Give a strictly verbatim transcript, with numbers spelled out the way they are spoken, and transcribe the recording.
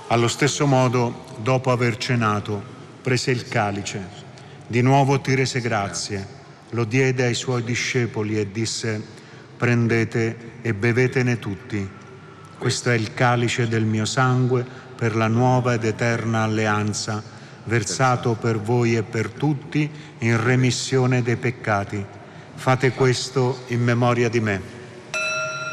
Allo stesso modo, dopo aver cenato, prese il calice. Di nuovo ti rese grazie, lo diede ai suoi discepoli e disse: prendete e bevetene tutti. Questo è il calice del mio sangue per la nuova ed eterna alleanza, versato per voi e per tutti in remissione dei peccati. Fate questo in memoria di me.